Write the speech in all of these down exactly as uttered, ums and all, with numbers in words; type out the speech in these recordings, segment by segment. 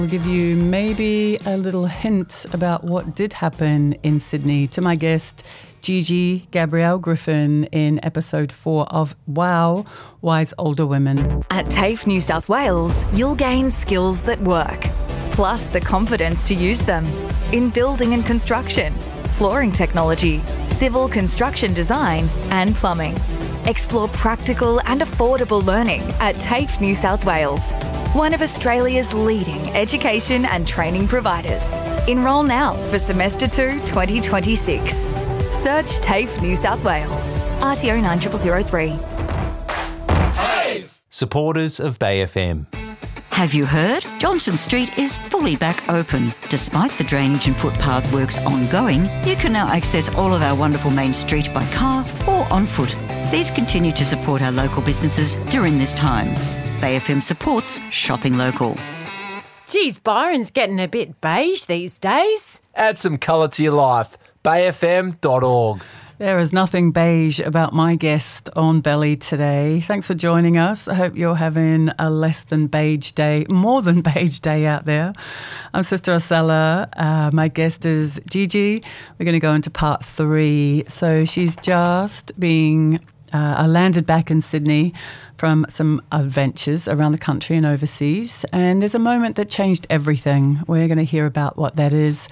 I'll give you maybe a little hint about what did happen in Sydney to my guest, Gigi Gabrielle Griffin, in episode four of Wow, Wise Older Women. At TAFE New South Wales, you'll gain skills that work, plus the confidence to use them in building and construction, flooring technology, civil construction design and plumbing. Explore practical and affordable learning at TAFE New South Wales, one of Australia's leading education and training providers. Enrol now for semester two twenty twenty-six. Search TAFE New South Wales. R T O nine zero zero zero three. TAFE! Supporters of Bay F M. Have you heard? Johnson Street is fully back open. Despite the drainage and footpath works ongoing, you can now access all of our wonderful main street by car or on foot. Please continue to support our local businesses during this time. Bay F M supports shopping local. Geez, Byron's getting a bit beige these days. Add some colour to your life. bay f m dot org. There is nothing beige about my guest on Belly today. Thanks for joining us. I hope you're having a less than beige day, more than beige day out there. I'm Sister Osella. Uh, my guest is Gigi. We're going to go into part three. So she's just being uh, landed back in Sydney from some adventures around the country and overseas. And there's a moment that changed everything. We're going to hear about what that is.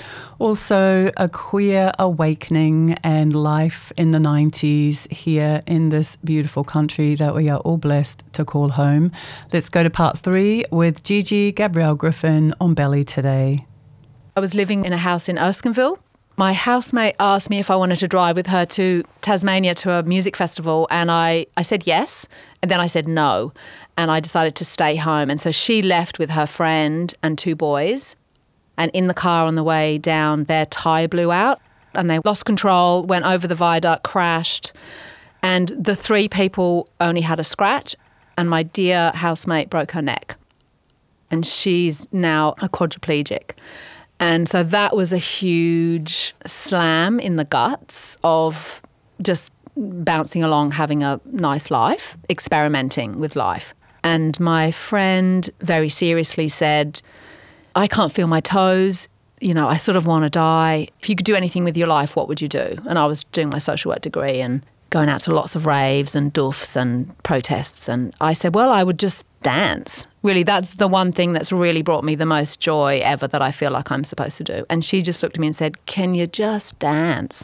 Also, a queer awakening and life in the nineties here in this beautiful country that we are all blessed to call home. Let's go to part three with Gigi Gabrielle Griffin on Belly today. I was living in a house in Erskineville. My housemate asked me if I wanted to drive with her to Tasmania to a music festival, and I, I said yes, and then I said no, and I decided to stay home. And so she left with her friend and two boys, and in the car on the way down, their tyre blew out, and they lost control, went over the viaduct, crashed, and the three people only had a scratch, and my dear housemate broke her neck, and she's now a quadriplegic. And so that was a huge slam in the guts of just bouncing along, having a nice life, experimenting with life. And my friend very seriously said, I can't feel my toes. You know, I sort of want to die. If you could do anything with your life, what would you do? And I was doing my social work degree and going out to lots of raves and doofs and protests. And I said, well, I would just dance. Really, that's the one thing that's really brought me the most joy ever that I feel like I'm supposed to do. And she just looked at me and said, can you just dance?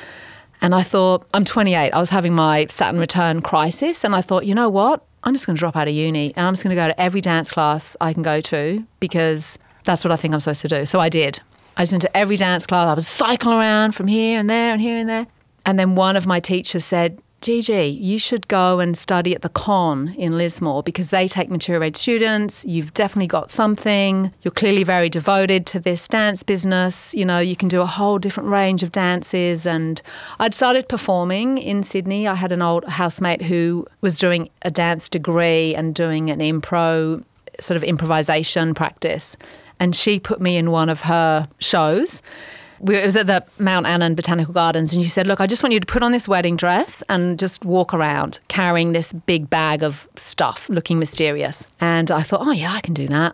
And I thought, I'm twenty-eight. I was having my Saturn return crisis. And I thought, you know what? I'm just going to drop out of uni and I'm just going to go to every dance class I can go to because that's what I think I'm supposed to do. So I did. I just went to every dance class. I was cycling around from here and there and here and there. And then one of my teachers said, Gigi, you should go and study at the Con in Lismore because they take mature age students. You've definitely got something. You're clearly very devoted to this dance business. You know, you can do a whole different range of dances. And I'd started performing in Sydney. I had an old housemate who was doing a dance degree and doing an impro, sort of improvisation practice. And she put me in one of her shows. We, it was at the Mount Annan Botanical Gardens, and she said, look, I just want you to put on this wedding dress and just walk around carrying this big bag of stuff, looking mysterious. And I thought, oh, yeah, I can do that.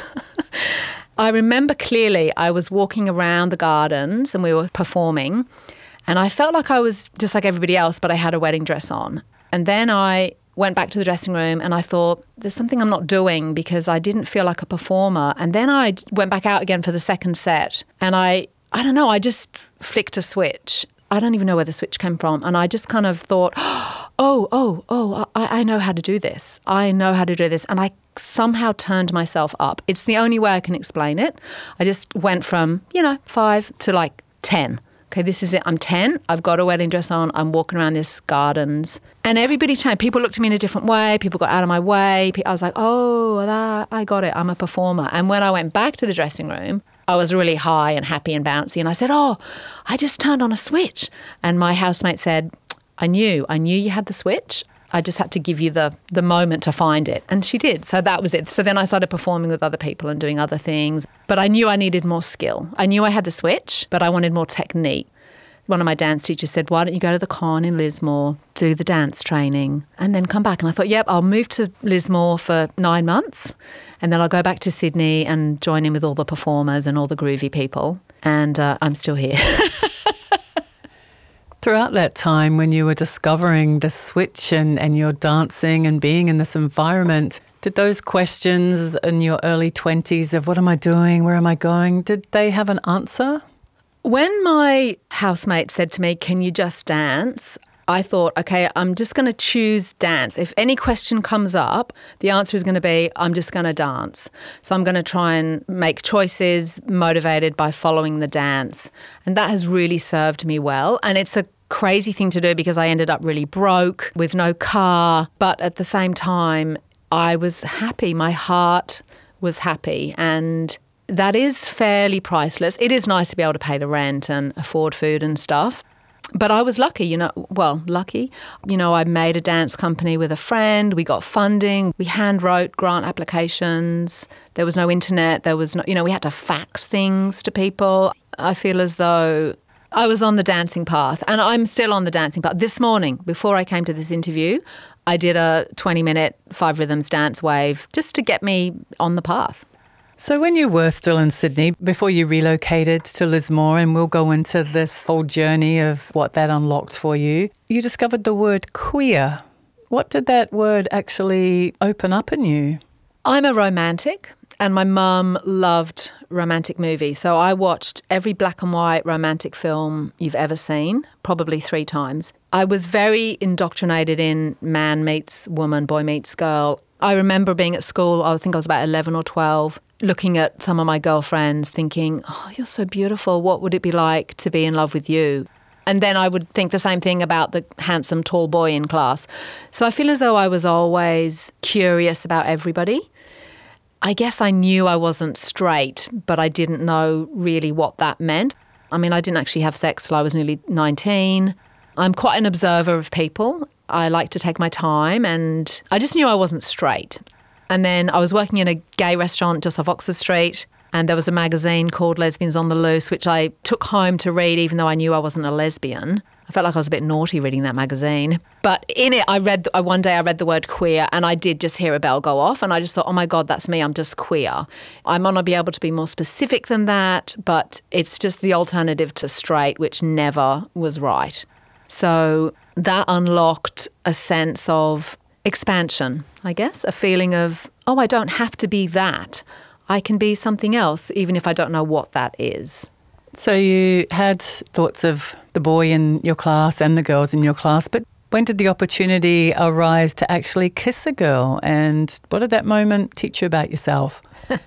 I remember clearly I was walking around the gardens and we were performing, and I felt like I was just like everybody else, but I had a wedding dress on. And then I went back to the dressing room and I thought, there's something I'm not doing because I didn't feel like a performer. And then I went back out again for the second set, and I I don't know, I just flicked a switch. I don't even know where the switch came from. And I just kind of thought, oh, oh, oh, I, I know how to do this. I know how to do this. And I somehow turned myself up. It's the only way I can explain it. I just went from, you know, five to like ten. Okay, this is it. I'm ten. I've got a wedding dress on. I'm walking around this gardens. And everybody changed. People looked at me in a different way. People got out of my way. I was like, oh, that, I got it. I'm a performer. And when I went back to the dressing room, I was really high and happy and bouncy. And I said, oh, I just turned on a switch. And my housemate said, I knew. I knew you had the switch. I just had to give you the the moment to find it. And she did. So that was it. So then I started performing with other people and doing other things. But I knew I needed more skill. I knew I had the switch, but I wanted more technique. One of my dance teachers said, why don't you go to the Con in Lismore, do the dance training, and then come back. And I thought, yep, I'll move to Lismore for nine months and then I'll go back to Sydney and join in with all the performers and all the groovy people. And uh, I'm still here. Throughout that time when you were discovering the switch and, and you're dancing and being in this environment, did those questions in your early twenties of what am I doing, where am I going, did they have an answer? When my housemate said to me, can you just dance? I thought, okay, I'm just going to choose dance. If any question comes up, the answer is going to be, I'm just going to dance. So I'm going to try and make choices motivated by following the dance. And that has really served me well. And it's a crazy thing to do because I ended up really broke with no car. But at the same time, I was happy. My heart was happy. And that is fairly priceless. It is nice to be able to pay the rent and afford food and stuff. But I was lucky, you know, well, lucky. You know, I made a dance company with a friend. We got funding. We hand wrote grant applications. There was no internet. There was no, you know, we had to fax things to people. I feel as though I was on the dancing path, and I'm still on the dancing path. This morning, before I came to this interview, I did a twenty minute Five Rhythms dance wave just to get me on the path. So when you were still in Sydney, before you relocated to Lismore, and we'll go into this whole journey of what that unlocked for you, you discovered the word queer. What did that word actually open up in you? I'm a romantic, and my mum loved romantic movies. So I watched every black and white romantic film you've ever seen, probably three times. I was very indoctrinated in man meets woman, boy meets girl. I remember being at school, I think I was about eleven or twelve, looking at some of my girlfriends thinking, oh, you're so beautiful. What would it be like to be in love with you? And then I would think the same thing about the handsome tall boy in class. So I feel as though I was always curious about everybody. I guess I knew I wasn't straight, but I didn't know really what that meant. I mean, I didn't actually have sex till I was nearly nineteen. I'm quite an observer of people. I like to take my time, and I just knew I wasn't straight. And then I was working in a gay restaurant just off Oxford Street, and there was a magazine called Lesbians on the Loose, which I took home to read even though I knew I wasn't a lesbian. I felt like I was a bit naughty reading that magazine. But in it, I read, one day I read the word queer, and I did just hear a bell go off, and I just thought, oh my God, that's me, I'm just queer. I might not be able to be more specific than that, but it's just the alternative to straight, which never was right. So that unlocked a sense of expansion, I guess, a feeling of, oh, I don't have to be that. I can be something else, even if I don't know what that is. So you had thoughts of the boy in your class and the girls in your class, but when did the opportunity arise to actually kiss a girl? And what did that moment teach you about yourself?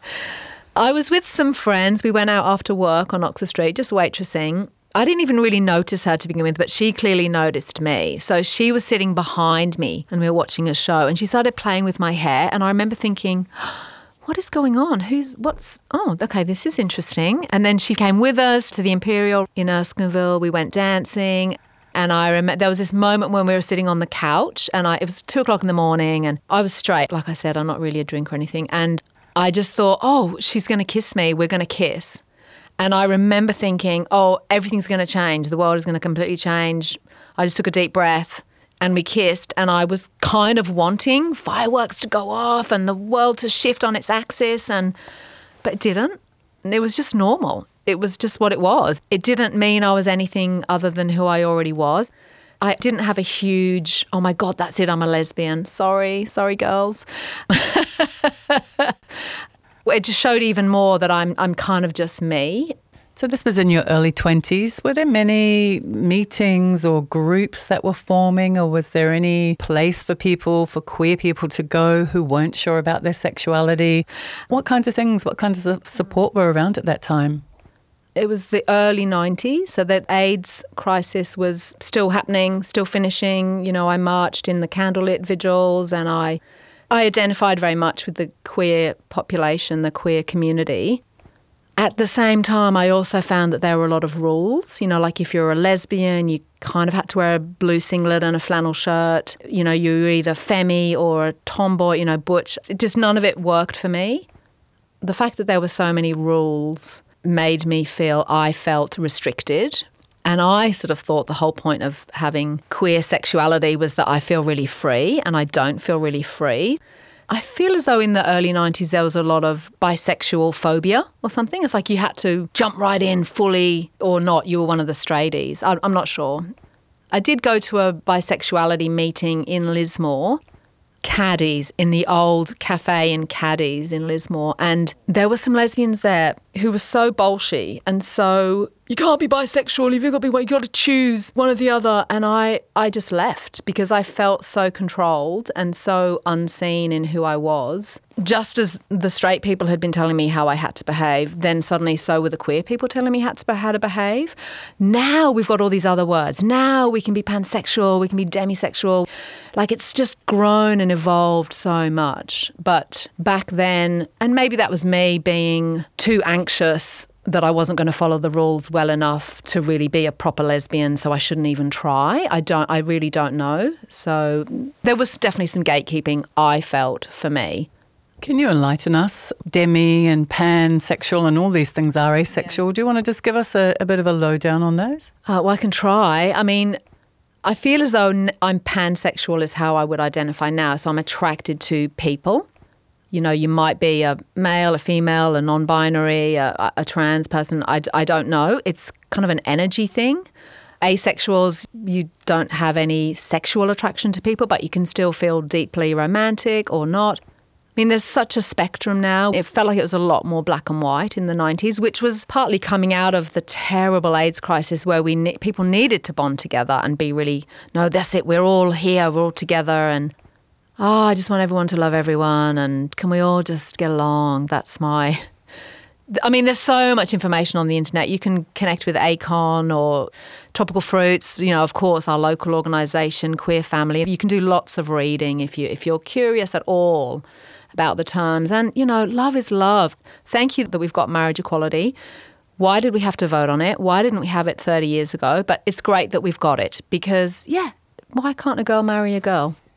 I was with some friends. We went out after work on Oxford Street, just waitressing. I didn't even really notice her to begin with, but she clearly noticed me. So she was sitting behind me and we were watching a show, and she started playing with my hair, and I remember thinking, what is going on? Who's, what's, oh, okay, this is interesting. And then she came with us to the Imperial in Erskineville. We went dancing, and I remember there was this moment when we were sitting on the couch, and I, it was two o'clock in the morning, and I was straight. Like I said, I'm not really a drink or anything. And I just thought, oh, she's going to kiss me. We're going to kiss. And I remember thinking, oh, everything's going to change. The world is going to completely change. I just took a deep breath and we kissed, and I was kind of wanting fireworks to go off and the world to shift on its axis, and but it didn't. And it was just normal. It was just what it was. It didn't mean I was anything other than who I already was. I didn't have a huge, oh my God, that's it, I'm a lesbian. Sorry, sorry girls. It just showed even more that I'm I'm kind of just me. So this was in your early twenties. Were there many meetings or groups that were forming, or was there any place for people, for queer people to go who weren't sure about their sexuality? What kinds of things, what kinds of support were around at that time? It was the early nineties, so the AIDS crisis was still happening, still finishing. You know, I marched in the candlelit vigils, and I... I identified very much with the queer population, the queer community. At the same time, I also found that there were a lot of rules. You know, like if you're a lesbian, you kind of had to wear a blue singlet and a flannel shirt. You know, you were either femme or a tomboy, you know, butch. It just none of it worked for me. The fact that there were so many rules made me feel I felt restricted. And I sort of thought the whole point of having queer sexuality was that I feel really free, and I don't feel really free. I feel as though in the early nineties there was a lot of bisexual phobia or something. It's like you had to jump right in fully or not. You were one of the straighties. I'm not sure. I did go to a bisexuality meeting in Lismore, Caddies, in the old cafe in Caddies in Lismore, and there were some lesbians there who were so bolshy and so, you can't be bisexual, you've got to be, you've got to choose one or the other. And I, I just left because I felt so controlled and so unseen in who I was. Just as the straight people had been telling me how I had to behave, then suddenly so were the queer people telling me how to, how to behave. Now we've got all these other words. Now we can be pansexual, we can be demisexual. Like, it's just grown and evolved so much. But back then, and maybe that was me being too anxious that I wasn't going to follow the rules well enough to really be a proper lesbian, so I shouldn't even try. I don't. I really don't know. So there was definitely some gatekeeping, I felt, for me. Can you enlighten us? Demi and pansexual and all these things are asexual. Yeah. Do you want to just give us a, a bit of a lowdown on those? Uh, well, I can try. I mean, I feel as though I'm pansexual is how I would identify now. So I'm attracted to people. You know, you might be a male, a female, a non-binary, a, a trans person. I, I don't know. It's kind of an energy thing. Asexuals, you don't have any sexual attraction to people, but you can still feel deeply romantic or not. I mean, there's such a spectrum now. It felt like it was a lot more black and white in the nineties, which was partly coming out of the terrible AIDS crisis where we ne- people needed to bond together and be really, no, that's it, we're all here, we're all together, and oh, I just want everyone to love everyone, and can we all just get along? That's my... I mean, there's so much information on the internet. You can connect with A C O N or Tropical Fruits, you know, of course, our local organisation, Queer Family. You can do lots of reading if, you, if you're curious at all about the terms. And, you know, love is love. Thank you that we've got marriage equality. Why did we have to vote on it? Why didn't we have it thirty years ago? But it's great that we've got it because, yeah, why can't a girl marry a girl?